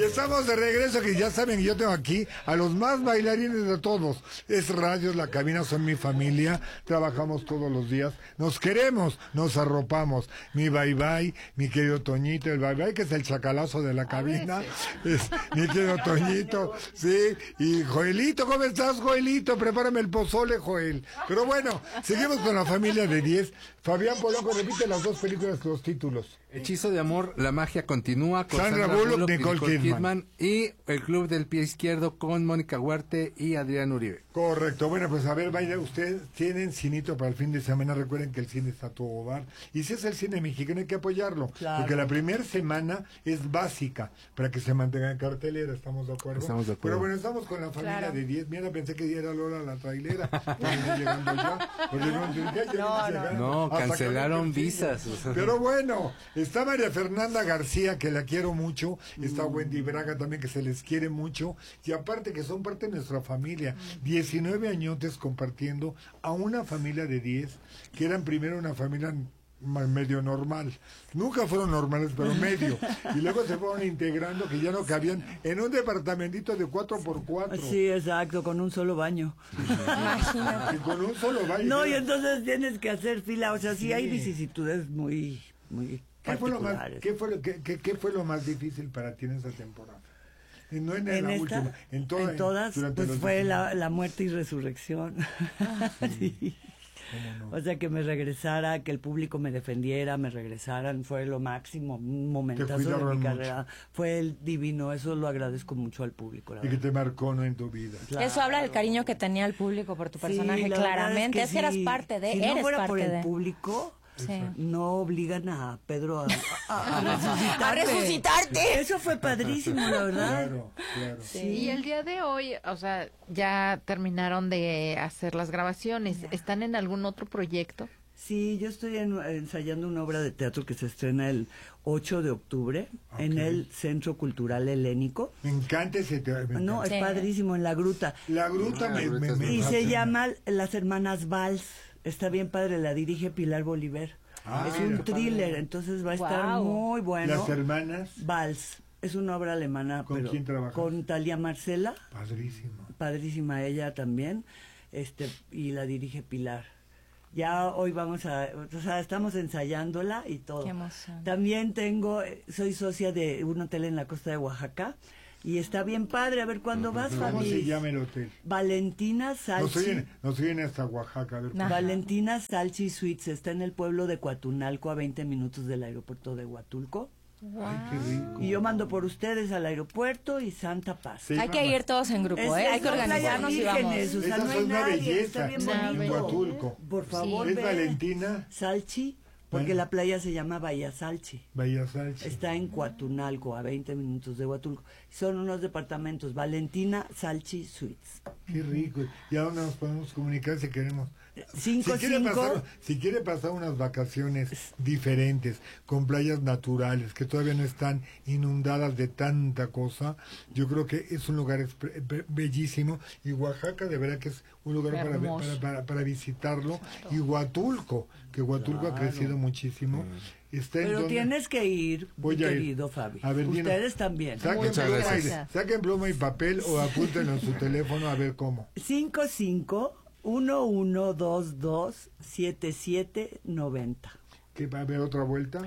Y estamos de regreso, que ya saben que yo tengo aquí a los más bailarines de todos. Es Radio La Cabina, son mi familia, trabajamos todos los días, nos queremos, nos arropamos. Mi bye bye, mi querido Toñito, el bye bye que es el chacalazo de la cabina, es mi querido Toñito, sí, y Joelito, ¿cómo estás, Joelito? Prepárame el pozole, Joel. Pero bueno, seguimos con la familia de 10. Fabián Polanco repite las dos películas, los títulos. Hechizo de amor, la magia continúa con Sandra Bullock, Nicole Kidman. Y El Club del Pie Izquierdo con Mónica Huarte y Adrián Uribe. Correcto, bueno, pues a ver, vaya, ustedes tienen cinito para el fin de semana, recuerden que el cine está a todo dar, y si es el cine mexicano hay que apoyarlo, Claro. porque la primera semana es básica para que se mantenga en cartelera, ¿estamos de acuerdo? Estamos de acuerdo. Pero bueno, estamos con la familia Claro. de 10, mira, pensé que era Lola la trailera, pues llegando ya, pues No, cancelaron visas. O sea. Pero bueno, está María Fernanda García, que la quiero mucho, está Wendy Braga también, que se les quiere mucho, y aparte que son parte de nuestra familia, 19 añotes compartiendo a una familia de 10, que eran primero una familia medio normal, nunca fueron normales, pero medio, y luego se fueron integrando, que ya no cabían en un departamentito de 4x4. Sí, exacto, con un solo baño. Y con un solo baño. No, y entonces tienes que hacer fila, o sea, sí, Sí. hay vicisitudes muy ¿Qué fue lo más, particulares. qué fue lo más difícil para ti en esa temporada? No en, En la esta, última, en todas, pues los fue 19. la muerte y resurrección. Sí. ¿Cómo no? O sea, que me regresara, que el público me defendiera, me regresaran, fue lo máximo, un momentazo de cuidaron mi mucho. carrera. Fue el divino, eso lo agradezco mucho al público. La Y que verdad. te marcó, ¿no?, en tu vida. Claro. Eso habla del cariño que tenía el público por tu personaje, Sí, la verdad claramente. Es que eras sí. parte de, Si no eres fuera parte por el de. público, Sí. no obligan a Pedro a resucitarte. ¡A resucitarte! Eso fue padrísimo, la verdad. Claro. Sí. Y el día de hoy, o sea, ya terminaron de hacer las grabaciones. ¿Están en algún otro proyecto? Sí, yo estoy ensayando una obra de teatro que se estrena el 8 de octubre en Ok. el Centro Cultural Helénico. Me encanta ese teatro. No, es Sí. padrísimo, en La Gruta. La gruta La gruta es Y muy se fascina. llama Las Hermanas Valls. Está bien padre, la dirige Pilar Bolívar. Ah, es mira. un thriller, entonces va a estar Guau. muy bueno. Las hermanas, Valls. Es una obra alemana. ¿Con pero quién trabajas? Con Talia Marcela. padrísimo. Padrísima ella también. Y la dirige Pilar. Ya hoy vamos o sea, estamos ensayándola y todo. Qué emoción. También soy socia de un hotel en la costa de Oaxaca y está bien padre, a ver cuándo vas, ¿Cómo Fabi. se llama el hotel? Valentina Salchi. Nos oyen hasta Oaxaca. A ver, Ajá. Valentina Salchi Suites, está en el pueblo de Coatunalco, a 20 minutos del aeropuerto de Huatulco. ay, qué rico. Y yo mando por ustedes al aeropuerto y Santa Paz. Sí, Hay que mamá. ir todos en grupo, ¿eh? Hay que son organizarnos y playas vamos. vírgenes, o sea, Esas no hay son una nadie, belleza. está bien Una bonito. En Huatulco. Por favor, ¿Es ve. Valentina? Salchi, porque Bueno. la playa se llama Bahía Salchi. Bahía Salchi. Está en Coatunalco, a 20 minutos de Huatulco. Son unos departamentos, Valentina Salchi Suites. Qué rico. ¿Y a dónde nos podemos comunicar si queremos? Si quiere pasar unas vacaciones diferentes, con playas naturales, que todavía no están inundadas de tanta cosa, yo creo que es un lugar bellísimo. Y Oaxaca, de verdad que es un lugar Hermoso. para visitarlo. Y Huatulco, que Huatulco ha crecido muchísimo. Está en Pero donde- tienes que ir, Voy mi a ir. querido Fabi. A ver, dinos. Ustedes también. Saquen Muchas pluma, gracias. saquen pluma y papel o apúntenlo en su teléfono a ver cómo. 55-1122-7790. ¿Que va a haber otra vuelta?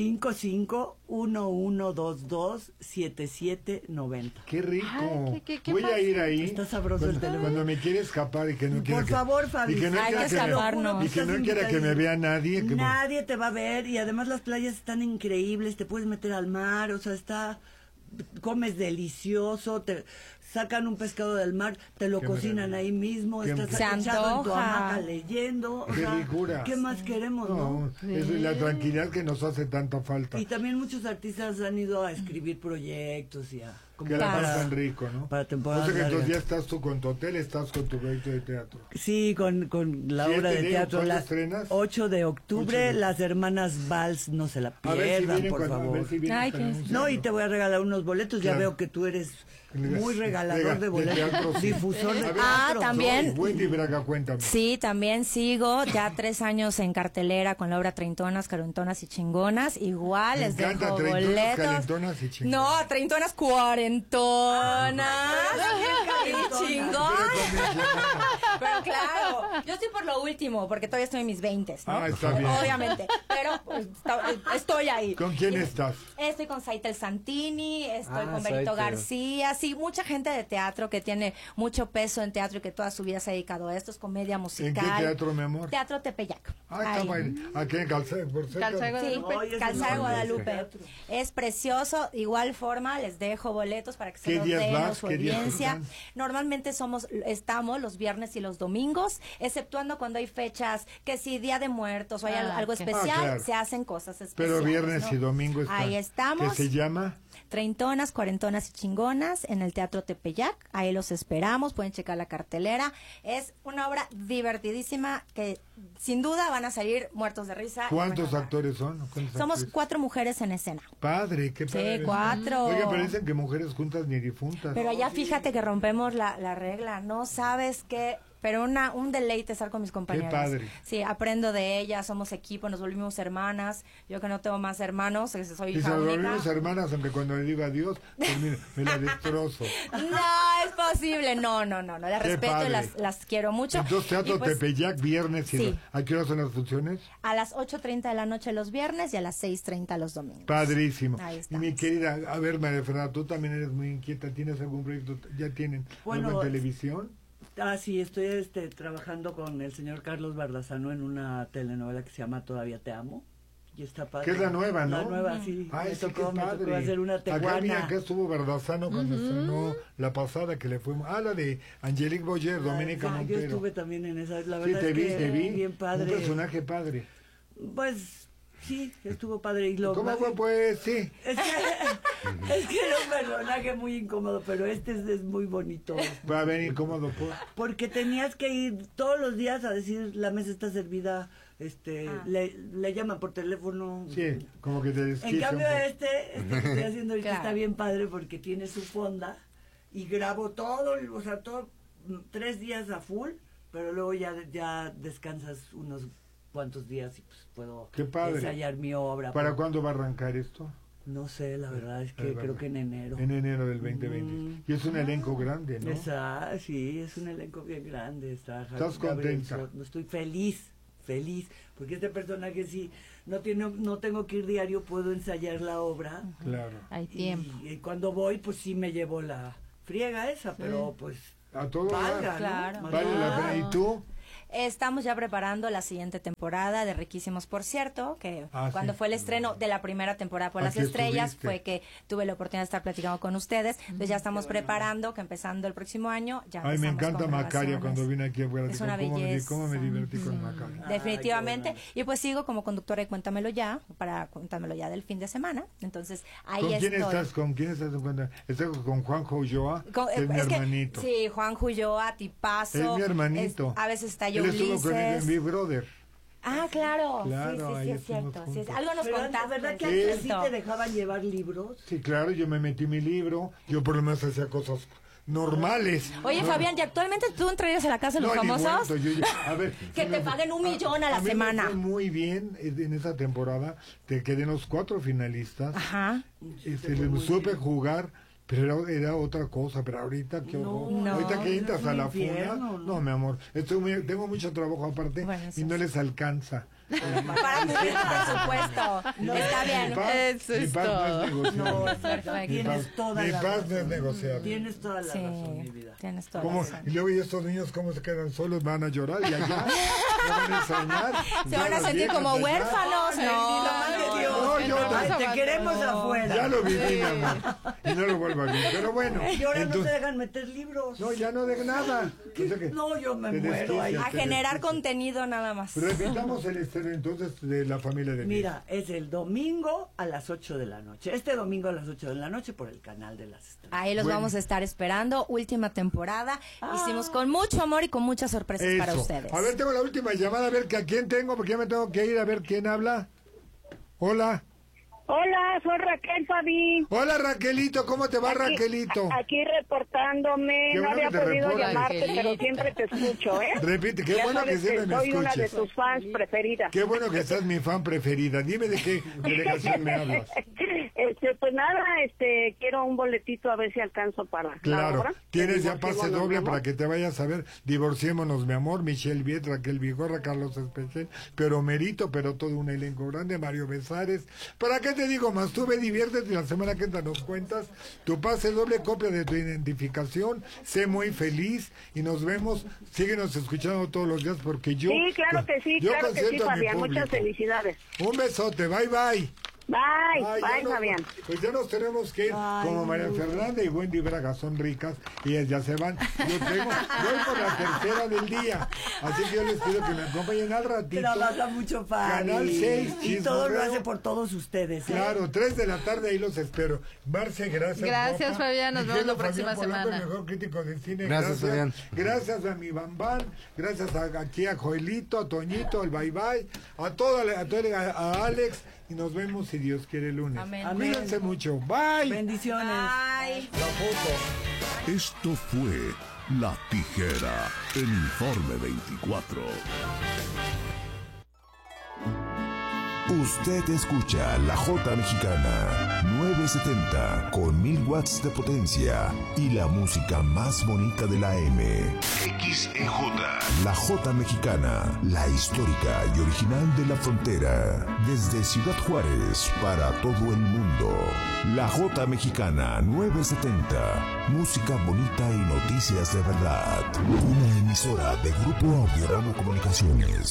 55-1122-7790. ¡Qué rico! Ay, qué Voy a fácil. ir ahí. Está sabroso el teléfono. Cuando me quiere escapar y que no quiera Por favor, Fabi. y que no Hay quiera que escaparnos. y que no quiera que me vea nadie. Que Nadie te va a ver y además las playas están increíbles, te puedes meter al mar, o sea, comes delicioso, te sacan un pescado del mar, te lo Qué cocinan maravilla. ahí mismo, Qué estás Se echado en tu antoja. hamaca leyendo, o ¡Qué sea, ricura! ¿qué más queremos, no? Es la tranquilidad que nos hace tanta falta. Y también muchos artistas han ido a escribir proyectos y a como Que la para- pasan rico, ¿no? para temporadas O sea que entonces ya largas. estás tú con tu hotel, estás con tu proyecto de teatro. Sí, con la ¿Sí, obra de Diego, teatro. cuándo La estrenas? 8 de octubre, 8 de- las hermanas Valls, no se la A ver si pierdan, vienen por a favor. ver si vienen Ay, para qué- anunciarlo. No, y te voy a regalar unos boletos. Ya Claro. veo que tú eres muy regalador de boletos. teatro, sí. Difusor de A ver, teatro. también. Wendy Braga, cuéntame. Sí, también sigo ya 3 años en cartelera con la obra Treintonas, Carentonas y Chingonas. Igual Me les encanta, dejo treintonas, boletos. calentonas y chingonas. No, Treintonas, Cuarentonas y Chingonas. Pero claro, yo estoy por lo último, porque todavía estoy en mis 20s, ¿no? Ah, está bien. Obviamente, pero estoy ahí. ¿Con quién estás? Estoy con Saitel Santini, estoy Ah, con Benito Saitel. García, sí, mucha gente de teatro que tiene mucho peso en teatro y que toda su vida se ha dedicado a esto, es comedia musical. ¿En qué teatro, mi amor? Teatro Tepeyac. Ah, está Ahí. bien. ¿A qué? Por cerca? Calzada de Sí, Guadalupe. Ay, es Calzada de enorme Guadalupe. ese teatro. Es precioso. Igual forma, les dejo boletos para que se ¿Qué los días den a vas? su ¿Qué días audiencia. están? Normalmente estamos los viernes y los domingos, exceptuando cuando hay fechas, que si Día de Muertos o hay algo ok. especial, Ah, claro. se hacen cosas especiales. Pero viernes ¿no? y domingo está. Ahí estamos. ¿Qué se llama? Treintonas, Cuarentonas y Chingonas en el Teatro Tepeyac. Ahí los esperamos, pueden checar la cartelera. Es una obra divertidísima que sin duda van a salir muertos de risa. ¿Cuántos Bueno, actores son? ¿Cuántas Somos actrices? 4 mujeres en escena. Padre, qué padre. Sí, 4. Oiga, pero dicen que mujeres juntas ni difuntas. Pero allá fíjate que rompemos la regla. No sabes qué. Pero un deleite estar con mis compañeras. padre. Sí, aprendo de ellas, somos equipo, nos volvimos hermanas. Yo que no tengo más hermanos, soy Y se hija única. volvimos hermanas, aunque cuando le digo adiós, pues mira, me la destrozo. No es posible, no, las Qué respeto padre. y las quiero mucho. Entonces, Teatro Y pues, Tepeyac, viernes. sí. ¿A qué hora son las funciones? a las 8:30 de la noche los viernes y a las 6:30 los domingos. Padrísimo. Ahí Y estamos. mi querida, a ver, María Fernanda, tú también eres muy inquieta. ¿Tienes algún proyecto? ¿Ya tienen Bueno, algo en televisión? Ah, sí, estoy trabajando con el señor Carlos Bardazano en una telenovela que se llama Todavía te amo. Y está padre. Que es la nueva, ¿no? La nueva, sí. Ay, me sí, qué tocó padre. hacer una Acá, tehuana. mira, acá estuvo Verdazano cuando estrenó la pasada que le fuimos. Ah, la de Angelique Boyer, Doménica Ah, Montero. yo estuve también en esa. La Sí, verdad te es vi, que te vi. bien padre. Un personaje padre. Pues sí, estuvo padre. Y lo ¿Cómo más- fue? Pues sí. es que era un personaje muy incómodo, pero es muy bonito. Va a venir cómodo. Pues. Porque tenías que ir todos los días a decir la mesa está servida, le llaman por teléfono. Sí, como que te En desquicia cambio un poco. este que estoy haciendo ahorita Claro. está bien padre porque tiene su fonda y grabo todo, o sea, 3 días a full, pero luego ya descansas unos cuantos días y pues puedo Qué padre. ensayar mi obra. ¿Para cuándo va a arrancar esto? No sé, la verdad es que Ahí va. creo que en enero. En enero del 2020. Mm. Y es un elenco grande, ¿no? Sí, es un elenco bien grande. Está ¿Estás Gabriel contenta? Soto. Estoy feliz, porque este personaje sí, no tengo que ir diario, puedo ensayar la obra. Claro. Hay tiempo. Y cuando voy, pues sí me llevo la friega esa, pero pues A todo valga, dar. ¿no? Claro. Más Vale la vale. pena. ¿Y tú? Estamos ya preparando la siguiente temporada de Riquísimos, por cierto, que Ah, cuando sí. fue el estreno de la primera temporada por Aquí las estrellas estuviste. fue que tuve la oportunidad de estar platicando con ustedes. Entonces ya estamos preparando que empezando el próximo año ya Ay, me empezamos encanta con Macaria grabaciones. cuando vine aquí afuera. Es una belleza. ¿Cómo me divertí con Macaria? Definitivamente. Ay, qué bueno. Y pues sigo como conductora de Cuéntamelo Ya, para Cuéntamelo Ya del fin de semana. Entonces ahí ¿Con quién estoy. estás? ¿Con quién estás en cuenta? ¿Estás con Juanjo Ulloa? que es mi Es que, hermanito. sí, Juan Ulloa, tipazo. Es mi hermanito. A veces está Él yo estuvo conmigo en Ulises. Big Brother. Ah, claro. Claro, sí, ahí es estuvimos cierto. Sí, juntos. algo nos Pero contaste. ¿verdad que Sí. antes sí te dejaban llevar libros? Sí, claro, yo me metí mi libro. Yo por lo menos hacía cosas normales. Oye, No, Fabián, ¿y actualmente tú entrarías a la casa de los no, ni famosos? cuento, a ver, Que sí te me- paguen 1,000,000 a la mí me semana. fue muy bien en esa temporada. Te quedé en los 4 finalistas. Ajá. Le supe jugar, pero era otra cosa. Pero ahorita, qué horror. no, ahorita que es entras a un la infierno, funa. ¿no? No, mi amor. Tengo mucho trabajo aparte Bueno, eso y no sí. les alcanza. Para cubrir tu presupuesto. Está bien. Mi paz, Eso mi es paz no todo. es negociable. No, Perfecto. Mi tienes paz- toda mi la paz razón. no es negociable. Tienes toda la razón, mi Sí, vida. tienes toda ¿Cómo? razón. Y luego, ¿y estos niños cómo se quedan solos? ¿Van a llorar? ¿Y allá? ¿No van a extrañar? Se van a sentir como huérfanos, Ay, ni lo no. mande Dios. No, yo Ay, te queremos afuera. ya lo viví, mi amor, y no lo vuelvo a vivir, pero bueno. Y ahora no entonces- te dejan meter libros. No, ya no de nada. O sea que No, yo me te muero ahí. desquicias, A te generar desquicias. contenido nada más. Repitamos el estreno entonces de la familia de Mira, es el domingo a las 8 de la noche. Este domingo a las 8 de la noche por el canal de las estrellas. Ahí los Bueno. vamos a estar esperando. Última temporada. Hicimos con mucho amor y con muchas sorpresas para Eso. ustedes. A ver, tengo la última llamada, a ver que a quién tengo, porque ya me tengo que ir a ver quién habla. Hola. Hola, soy Raquel Fabi. Hola, Raquelito, ¿cómo te va, Raquelito? Aquí reportándome. Qué No bueno había que te podido reportas. llamarte, pero Raquelita. siempre te escucho, ¿eh? Repite, qué Ya bueno que sabes siempre me soy una de escuches. tus fans preferidas. Qué bueno que seas mi fan preferida. Dime de qué delegación me hablas. Pues nada, quiero un boletito a ver si alcanzo para la Claro, obra. tienes ya Divorciémonos, pase mi doble amor. para que te vayas a ver. Divorciémonos, mi amor. Michelle Viet, Raquel Vigorra, Carlos Especial, pero Merito, pero todo un elenco grande, Mario Besares. ¿Para qué te digo más? Tú ve, diviértete y la semana que entra nos cuentas tu pase doble, copia de tu identificación. Sé muy feliz y nos vemos. Síguenos escuchando todos los días porque yo. Sí, claro que sí, yo claro que sí, consiento a mi Fabián. Muchas público. felicidades. Un besote, bye bye. Bye, Ay, ya bye, nos- Fabián. Pues ya nos tenemos que ir, Ay, como María Fernanda y Wendy Braga son ricas y ellas ya se van. Yo tengo, voy por la tercera del día, así que yo les pido que me acompañen al ratito. Trabaja mucho Fabi. Canal 6, Y todo lo Chismorreo. hace por todos ustedes. ¿eh? Claro, 3 de la tarde ahí los espero. Marce, gracias. Gracias, guapa. Fabián, nos vemos la Fabián próxima Polanco, semana. el mejor crítico de cine. Gracias, Fabián. Gracias a mi Bambán, gracias aquí a Joelito, a Toñito, al Bye Bye, a Alex, y nos vemos si Dios quiere el lunes. Amén. Cuídense mucho. Bye. Bendiciones. Ay. Esto fue La Tijera en Informe 24. Usted escucha La Jota Mexicana 970 con 1000 watts de potencia y la música más bonita de la M. XEJ. La Jota Mexicana, la histórica y original de la frontera. Desde Ciudad Juárez para todo el mundo. La Jota Mexicana 970. Música bonita y noticias de verdad. Una emisora de Grupo Audio Ramo Comunicaciones.